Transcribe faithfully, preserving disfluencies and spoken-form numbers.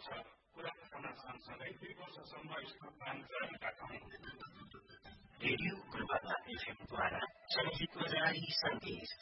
कुराकाना सँगसँगै दुई वर्षसम्म स्तूपदान जारी राखौं। रेडियो गुरुबा एफएमद्वारा जनहितमा जारी सन्देश।